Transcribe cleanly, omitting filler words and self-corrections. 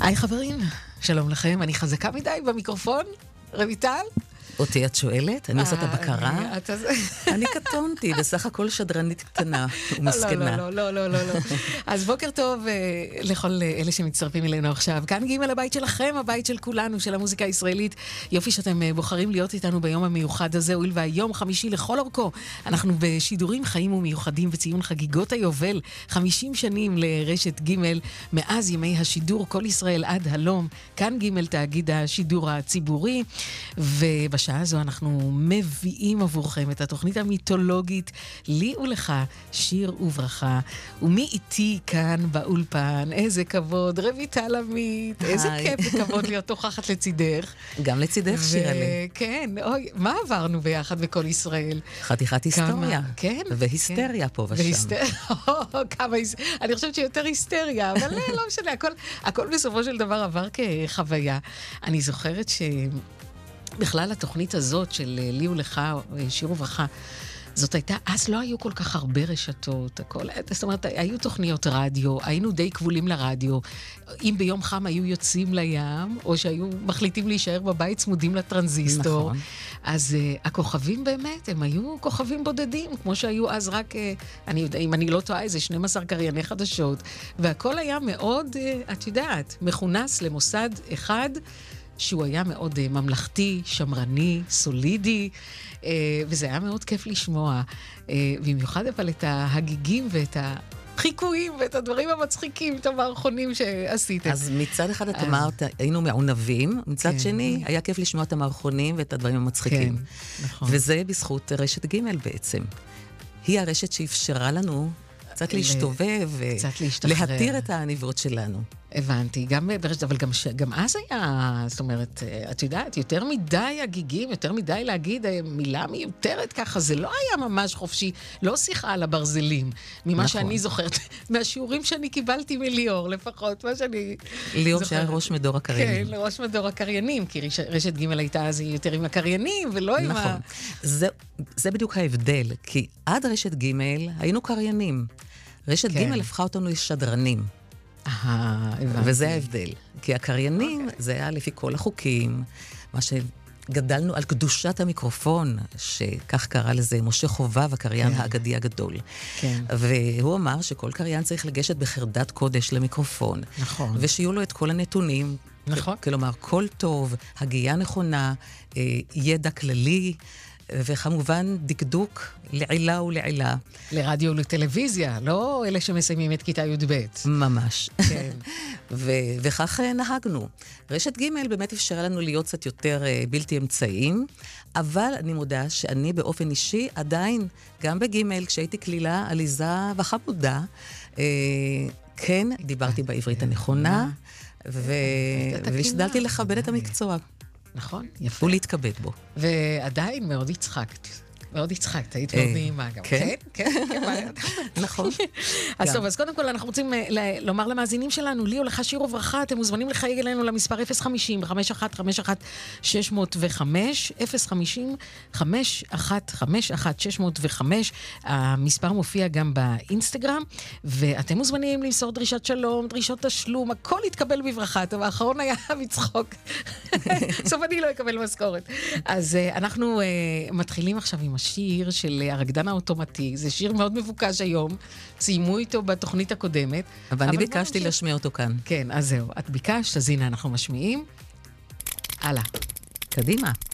היי חברים, שלום לכם, אני חזקה מדי במיקרופון, רויטל? אותי את שואלת? אני עושה את הבקרה? אני קטונתי, בסך הכל שדרנית קטנה ומסכנה. לא. אז בוקר טוב לכל אלה שמצטרפים אלינו עכשיו. כאן ג' הבית שלכם, הבית של כולנו, של המוזיקה הישראלית. יופי שאתם בוחרים להיות איתנו ביום המיוחד הזה, הואיל והיום חמישי לכל אורכו. אנחנו בשידורים חיים ומיוחדים וציון חגיגות היובל, 50 שנים לרשת ג' מאז ימי השידור כל ישראל עד הלום. כאן ג' תאגיד השידור הציבורי, ובשעה הזו אנחנו מביאים עבורכם את התוכנית המיתולוגית לי ולך, שיר וברכה. ומי איתי כאן באולפן? איזה כבוד, רויטל עמית, איזה כיף וכבוד להיות תוכחת לצידך. גם לצידך, שירלי. כן, אוי, מה עברנו ביחד בכל ישראל? חתיכת היסטוריה. כן. והיסטריה פה ושם. אני חושבת שיותר היסטריה, אבל לא משנה, הכל בסופו של דבר עבר כחוויה. אני זוכרת בכלל התוכנית הזאת של לי ולך, שיר וברכה, זאת הייתה, אז לא היו כל כך הרבה רשתות, זאת אומרת, היו תוכניות רדיו, היינו די כבולים לרדיו, אם ביום חם היו יוצאים לים, או שהיו מחליטים להישאר בבית צמודים לטרנזיסטור, נכון. אז הכוכבים באמת, הם היו כוכבים בודדים, כמו שהיו אז רק, אם אני לא טועה, איזה 12 קרייני חדשות, והכל היה מאוד, את יודעת, מכונס למוסד אחד, שהוא היה מאוד ממלכתי, שמרני, סולידי, וזה היה מאוד כיף לשמוע. במיוחד אבל את ההגיגים ואת החיקויים ואת הדברים המצחיקים, את המערכונים שעשיתם. אז מצד אחד את אמרת, היינו מעונבים, מצד שני, היה כיף לשמוע את המערכונים ואת הדברים המצחיקים. כן, נכון. וזה בזכות רשת ג' בעצם. היא הרשת שאפשרה לנו קצת להשתובב ולהתיר את העניבות שלנו. הבנתי, גם ברשת, אבל גם אז היה, זאת אומרת, את יודעת, יותר מדי הגיגים, יותר מדי להגיד מילה מיותרת ככה, זה לא היה ממש חופשי, לא שיחה על הברזלים, ממה שאני זוכרת, מהשיעורים שאני קיבלתי מליאור, לפחות, מה שאני ליאור שהיה ראש מדור הקריינים. כן, ראש מדור הקריינים, כי רשת ג' הייתה אז יותר עם הקריינים, ולא עם נכון, זה בדיוק ההבדל, כי עד רשת ג' היינו קריינים. רשת ג' הפכה אותנו לשדרנים. וזה ההבדל. כי הקריינים, זה היה לפי כל החוקים, מה שגדלנו על קדושת המיקרופון, שכך קרא לזה משה חובב, הקריין האגדי הגדול. והוא אמר שכל קריין צריך לגשת בחרדת קודש למיקרופון. נכון. ושיהיו לו את כל הנתונים. נכון. כלומר, קול טוב, הגייה נכונה, ידע כללי, וכמובן דקדוק לעילה ולעילה. לרדיו ולטלוויזיה, לא אלה שמסיימים את כיתה י"ב. ממש. כן. וכך נהגנו. רשת ג' באמת אפשרה לנו להיות קצת יותר בלתי אמצעיים, אבל אני מודה שאני באופן אישי עדיין, גם בג' כשהייתי כלילה, עליזה וחמודה, כן, דיברתי בעברית הנכונה, והשתדלתי לכבד את המקצוע. נכון, יפה. ולהתכבד בו. ועדיין מאוד הצחקת. מאוד הצחקת, היית מאוד נעימה גם. כן? כן. נכון. אז טוב, אז קודם כל אנחנו רוצים לומר למאזינים שלנו, לי ולך שיר וברכה, אתם מוזמנים לחייג אלינו למספר 050-5151-605, 050-5151-605, המספר מופיע גם באינסטגרם, ואתם מוזמנים למסור דרישת שלום, דרישות תשלום, הכל יתקבל בברכה, טוב, האחרון היה מצחוק. בסוף אני לא אקבל משכורת. אז אנחנו מתחילים עכשיו עם השיר של הרקדן האוטומטי, זה שיר מאוד מבוקש היום, סיימו איתו בתוכנית הקודמת. אבל אני ביקשתי להשמיע אותו כאן. כן, אז זהו, את ביקשת, אז הנה אנחנו משמיעים. הלאה. קדימה.